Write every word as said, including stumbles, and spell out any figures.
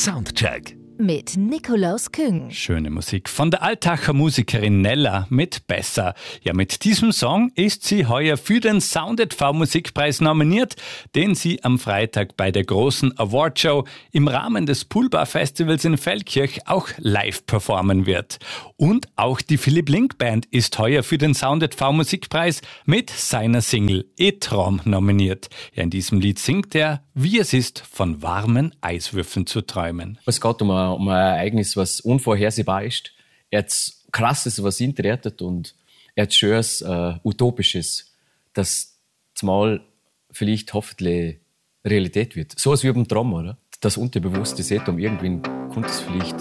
Soundcheck mit Nikolaus Küng. Schöne Musik von der Altacher Musikerin Nella mit Besser. Ja, mit diesem Song ist sie heuer für den Sound et V Musikpreis nominiert, den sie am Freitag bei der großen Awardshow im Rahmen des Poolbar Festivals in Feldkirch auch live performen wird. Und auch die Philipp Link Band ist heuer für den Sound et V Musikpreis mit seiner Single E-Traum nominiert. Ja, in diesem Lied singt er, wie es ist, von warmen Eiswürfeln zu träumen. Es geht um ein, um ein Ereignis, was unvorhersehbar ist. Er hat Krasses, was ihn rettet, und er hat Schönes, äh, Utopisches, das zumal vielleicht hoffentlich Realität wird. So als wie beim Traum, oder? Das Unterbewusste sieht, um irgendwie kommt es vielleicht